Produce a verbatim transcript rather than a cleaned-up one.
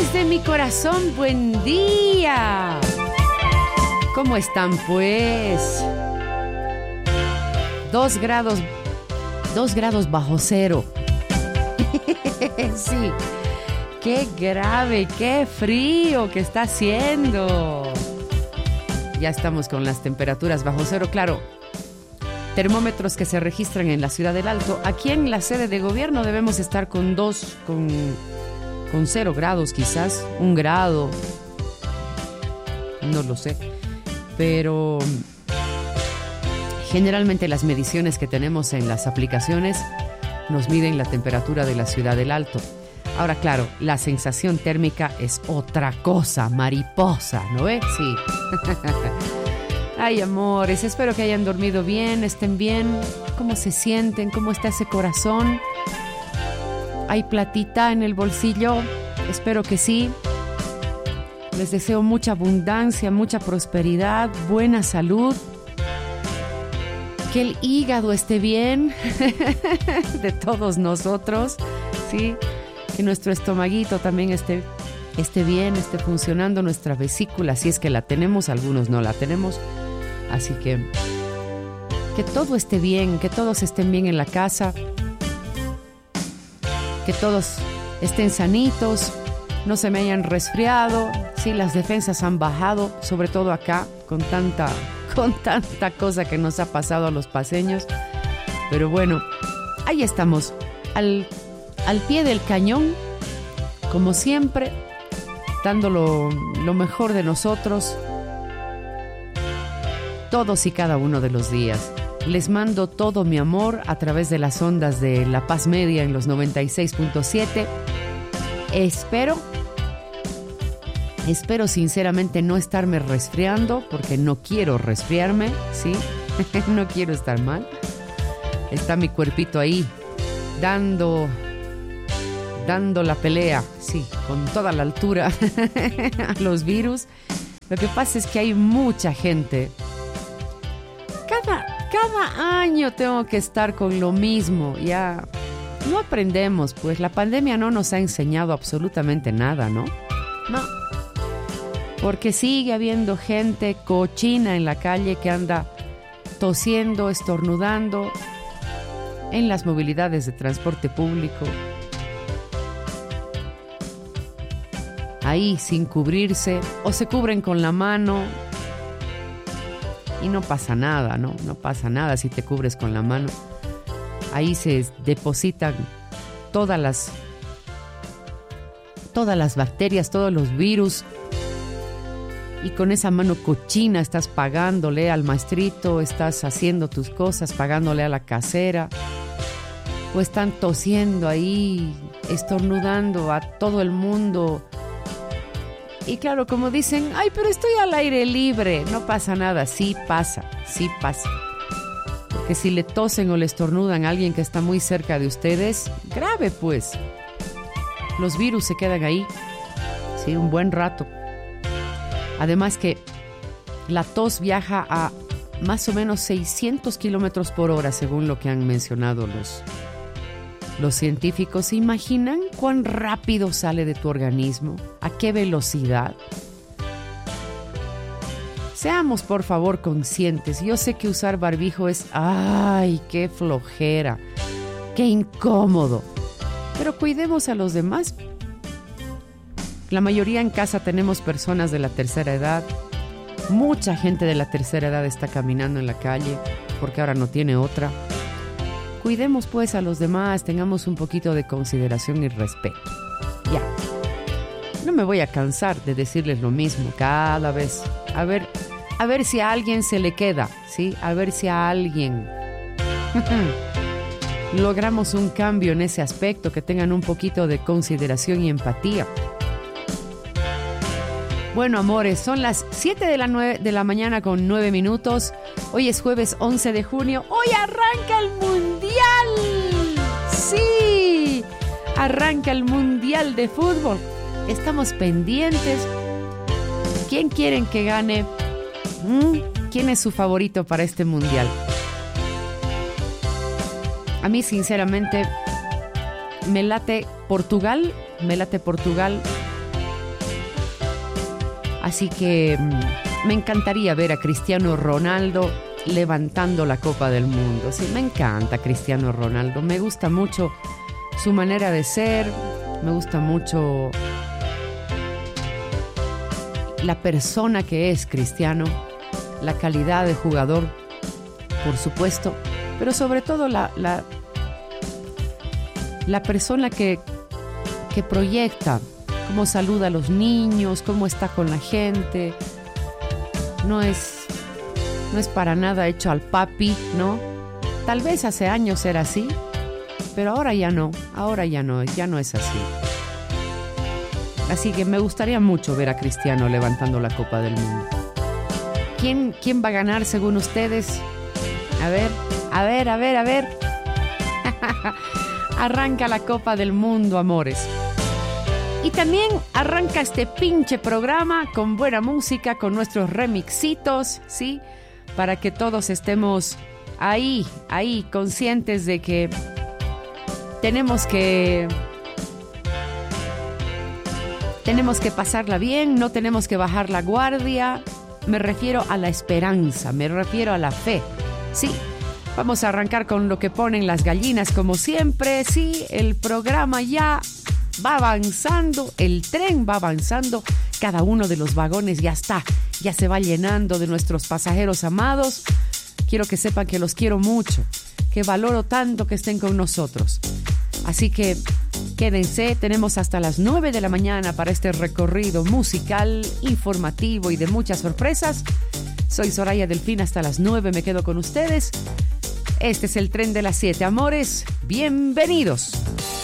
amores de mi corazón, buen día. ¿Cómo están, pues? Dos grados, dos grados bajo cero. Sí, qué grave, qué frío que está haciendo. Ya estamos con las temperaturas bajo cero, claro. Termómetros que se registran en la Ciudad del Alto. Aquí en la sede de gobierno debemos estar con dos, con, con cero grados quizás, un grado. No lo sé. Pero generalmente las mediciones que tenemos en las aplicaciones nos miden la temperatura de la Ciudad del Alto. Ahora, claro, la sensación térmica es otra cosa, mariposa, ¿no ves? Sí. Ay, amores, espero que hayan dormido bien, estén bien. ¿Cómo se sienten? ¿Cómo está ese corazón? ¿Hay platita en el bolsillo? Espero que sí. Les deseo mucha abundancia, mucha prosperidad, buena salud. Que el hígado esté bien de todos nosotros, ¿sí? Que nuestro estomaguito también esté, esté bien, esté funcionando, nuestra vesícula, si es que la tenemos, algunos no la tenemos. Así que que todo esté bien, que todos estén bien en la casa, que todos estén sanitos, no se me hayan resfriado. Sí, las defensas han bajado, sobre todo acá, con tanta, con tanta cosa que nos ha pasado a los paseños. Pero bueno, ahí estamos, al, al pie del cañón, como siempre, dando lo, lo mejor de nosotros, todos y cada uno de los días. Les mando todo mi amor a través de las ondas de La Paz Media en los noventa y seis punto siete. Espero, espero sinceramente no estarme resfriando, porque no quiero resfriarme, ¿sí? No quiero estar mal. Está mi cuerpito ahí, dando, dando la pelea, sí, con toda la altura a los virus. Lo que pasa es que hay mucha gente. Cada, cada año tengo que estar con lo mismo. Ya no aprendemos, pues la pandemia no nos ha enseñado absolutamente nada, ¿no? No. Porque sigue habiendo gente cochina en la calle que anda tosiendo, estornudando en las movilidades de transporte público. Ahí sin cubrirse, o se cubren con la mano. Y no pasa nada, ¿no? No pasa nada si te cubres con la mano. Ahí se depositan todas las, todas las bacterias, todos los virus. Y con esa mano cochina estás pagándole al maestrito, estás haciendo tus cosas, pagándole a la casera. O están tosiendo ahí, estornudando a todo el mundo. Y claro, como dicen, ay, pero estoy al aire libre, no pasa nada. Sí pasa, sí pasa. Porque si le tosen o le estornudan a alguien que está muy cerca de ustedes, grave pues. Los virus se quedan ahí, sí, un buen rato. Además que la tos viaja a más o menos seiscientos kilómetros por hora, según lo que han mencionado los, los científicos. ¿Se imaginan cuán rápido sale de tu organismo? ¿A qué velocidad? Seamos, por favor, conscientes. Yo sé que usar barbijo es... ¡ay, qué flojera! ¡Qué incómodo! Pero cuidemos a los demás. La mayoría en casa tenemos personas de la tercera edad. Mucha gente de la tercera edad está caminando en la calle porque ahora no tiene otra. Cuidemos pues a los demás, tengamos un poquito de consideración y respeto. Ya. No me voy a cansar de decirles lo mismo cada vez. A ver, a ver si a alguien se le queda, ¿sí? A ver si a alguien logramos un cambio en ese aspecto, que tengan un poquito de consideración y empatía. Bueno, amores, son las siete de la, nueve, de la mañana con nueve minutos. Hoy es jueves once de junio. ¡Hoy arranca el Mundial! ¡Sí! Arranca el Mundial de Fútbol. Estamos pendientes. ¿Quién quieren que gane? ¿Mm? ¿Quién es su favorito para este Mundial? A mí, sinceramente, me late Portugal. Me late Portugal. Así que mmm, me encantaría ver a Cristiano Ronaldo levantando la Copa del Mundo. Sí, me encanta Cristiano Ronaldo. Me gusta mucho su manera de ser. Me gusta mucho la persona que es Cristiano, la calidad de jugador, por supuesto, pero sobre todo la, la, la persona que, que proyecta, cómo saluda a los niños, cómo está con la gente. No es, no es para nada hecho al papi, ¿no? Tal vez hace años era así, pero ahora ya no, ahora ya no, ya no es así. Así que me gustaría mucho ver a Cristiano levantando la Copa del Mundo. ¿Quién, quién va a ganar según ustedes? A ver, a ver, a ver, a ver. Arranca la Copa del Mundo, amores. Y también arranca este pinche programa con buena música, con nuestros remixitos, ¿sí? Para que todos estemos ahí, ahí, conscientes de que tenemos que... Tenemos que pasarla bien, no tenemos que bajar la guardia. Me refiero a la esperanza, me refiero a la fe. Sí, vamos a arrancar con lo que ponen las gallinas como siempre. Sí, el programa ya va avanzando, el tren va avanzando. Cada uno de los vagones ya está, ya se va llenando de nuestros pasajeros amados. Quiero que sepan que los quiero mucho, que valoro tanto que estén con nosotros. Así que quédense, tenemos hasta las nueve de la mañana para este recorrido musical, informativo y de muchas sorpresas. Soy Soraya Delfín, hasta las nueve me quedo con ustedes. Este es el tren de las siete, amores. Bienvenidos.